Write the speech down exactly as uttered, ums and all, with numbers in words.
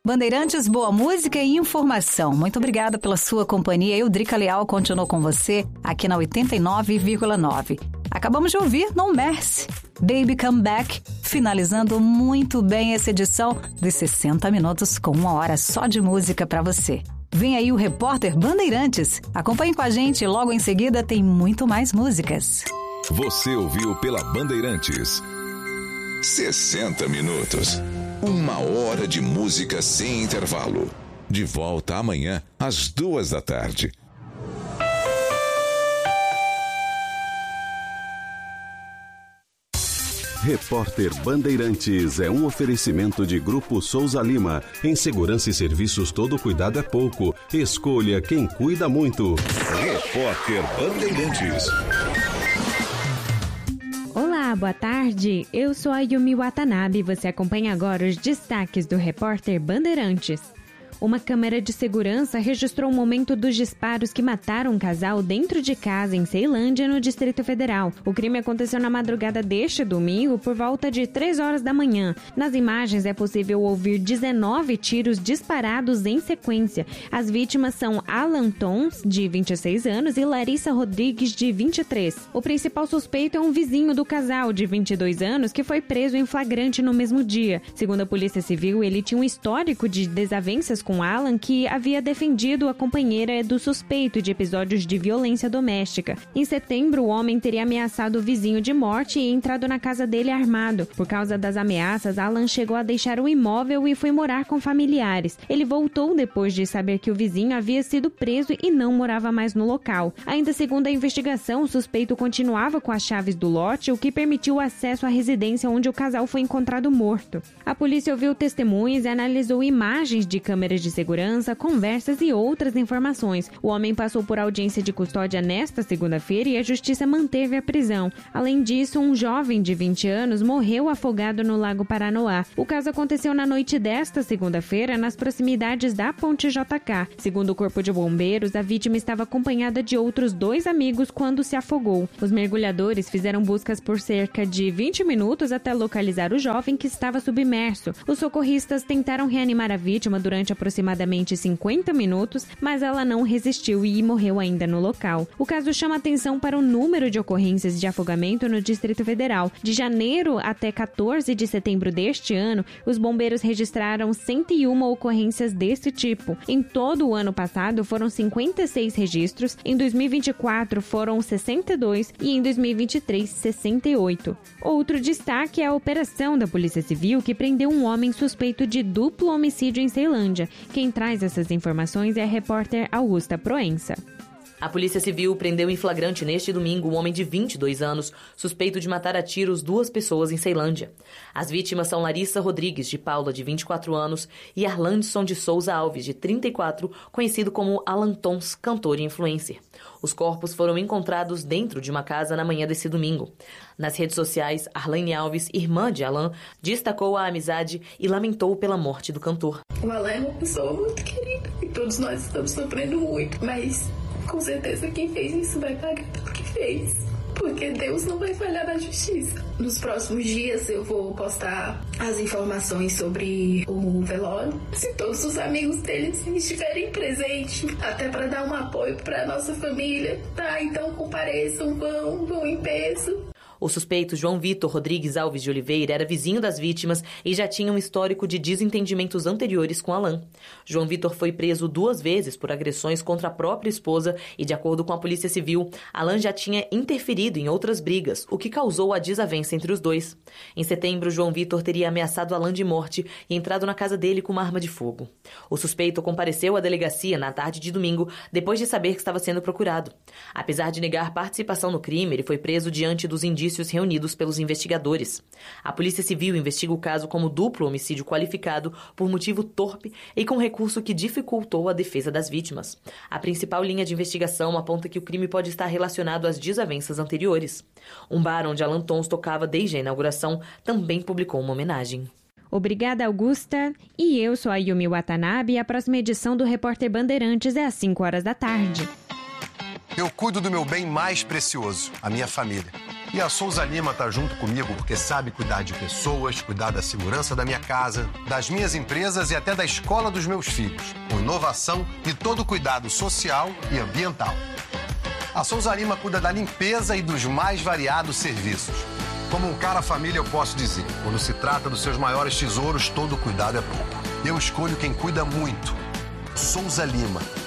Bandeirantes, boa música e informação. Muito obrigada pela sua companhia. Eu, Drica Leal, continuo com você aqui na oitenta e nove vírgula nove. Acabamos de ouvir No Mercy, Baby Come Back, finalizando muito bem essa edição de sessenta minutos com uma hora só de música para você. Vem aí o Repórter Bandeirantes. Acompanhe com a gente, logo em seguida tem muito mais músicas. Você ouviu pela Bandeirantes sessenta minutos. Uma hora de música sem intervalo. De volta amanhã, às duas da tarde. Repórter Bandeirantes é um oferecimento de Grupo Souza Lima. Em segurança e serviços, todo cuidado é pouco. Escolha quem cuida muito. Repórter Bandeirantes. Olá, boa tarde. Eu sou a Yumi Watanabe e você acompanha agora os destaques do Repórter Bandeirantes. Uma câmera de segurança registrou o momento dos disparos que mataram um casal dentro de casa em Ceilândia, no Distrito Federal. O crime aconteceu na madrugada deste domingo, por volta de três horas da manhã. Nas imagens é possível ouvir dezenove tiros disparados em sequência. As vítimas são Alan Tons, de vinte e seis anos, e Larissa Rodrigues, de vinte e três. O principal suspeito é um vizinho do casal, de vinte e dois anos, que foi preso em flagrante no mesmo dia. Segundo a Polícia Civil, ele tinha um histórico de desavenças com Alan, que havia defendido a companheira do suspeito de episódios de violência doméstica. Em setembro, o homem teria ameaçado o vizinho de morte e entrado na casa dele armado. Por causa das ameaças, Alan chegou a deixar o imóvel e foi morar com familiares. Ele voltou depois de saber que o vizinho havia sido preso e não morava mais no local. Ainda segundo a investigação, o suspeito continuava com as chaves do lote, o que permitiu o acesso à residência onde o casal foi encontrado morto. A polícia ouviu testemunhas e analisou imagens de câmeras de segurança, conversas e outras informações. O homem passou por audiência de custódia nesta segunda-feira e a justiça manteve a prisão. Além disso, um jovem de vinte anos morreu afogado no Lago Paranoá. O caso aconteceu na noite desta segunda-feira, nas proximidades da Ponte J K. Segundo o Corpo de Bombeiros, a vítima estava acompanhada de outros dois amigos quando se afogou. Os mergulhadores fizeram buscas por cerca de vinte minutos até localizar o jovem que estava submerso. Os socorristas tentaram reanimar a vítima durante a aproximadamente cinquenta minutos, mas ela não resistiu e morreu ainda no local. O caso chama atenção para o número de ocorrências de afogamento no Distrito Federal. De janeiro até quatorze de setembro deste ano, os bombeiros registraram cento e uma ocorrências desse tipo. Em todo o ano passado, foram cinquenta e seis registros, em dois mil e vinte e quatro foram sessenta e dois e em dois mil e vinte e três, sessenta e oito. Outro destaque é a operação da Polícia Civil que prendeu um homem suspeito de duplo homicídio em Ceilândia. Quem traz essas informações é a repórter Augusta Proença. A Polícia Civil prendeu em flagrante neste domingo um homem de vinte e dois anos, suspeito de matar a tiros duas pessoas em Ceilândia. As vítimas são Larissa Rodrigues, de Paula, de vinte e quatro anos, e Arlandson de Souza Alves, de trinta e quatro, conhecido como Alan Tons, cantor e influencer. Os corpos foram encontrados dentro de uma casa na manhã desse domingo. Nas redes sociais, Arlane Alves, irmã de Alan, destacou a amizade e lamentou pela morte do cantor. O Alan é uma pessoa muito querida e todos nós estamos sofrendo muito, mas com certeza quem fez isso vai pagar pelo que fez, porque Deus não vai falhar na justiça. Nos próximos dias eu vou postar as informações sobre o velório. Se todos os amigos deles estiverem presentes, até para dar um apoio para nossa família, tá? Então compareçam, vão, vão em peso. O suspeito João Vitor Rodrigues Alves de Oliveira era vizinho das vítimas e já tinha um histórico de desentendimentos anteriores com Alan. João Vitor foi preso duas vezes por agressões contra a própria esposa e, de acordo com a Polícia Civil, Alan já tinha interferido em outras brigas, o que causou a desavença entre os dois. Em setembro, João Vitor teria ameaçado Alan de morte e entrado na casa dele com uma arma de fogo. O suspeito compareceu à delegacia na tarde de domingo, depois de saber que estava sendo procurado. Apesar de negar participação no crime, ele foi preso diante dos indícios reunidos pelos investigadores. A Polícia Civil investiga o caso como duplo homicídio qualificado por motivo torpe e com recurso que dificultou a defesa das vítimas. A principal linha de investigação aponta que o crime pode estar relacionado às desavenças anteriores. Um bar onde Alan Tons tocava desde a inauguração também publicou uma homenagem. Obrigada, Augusta. E eu sou a Yumi Watanabe e a próxima edição do Repórter Bandeirantes é às cinco horas da tarde. Eu cuido do meu bem mais precioso, a minha família. E a Souza Lima tá junto comigo porque sabe cuidar de pessoas, cuidar da segurança da minha casa, das minhas empresas e até da escola dos meus filhos, com inovação e todo o cuidado social e ambiental. A Souza Lima cuida da limpeza e dos mais variados serviços. Como um cara família, eu posso dizer, quando se trata dos seus maiores tesouros, todo cuidado é pouco. Eu escolho quem cuida muito. Souza Lima.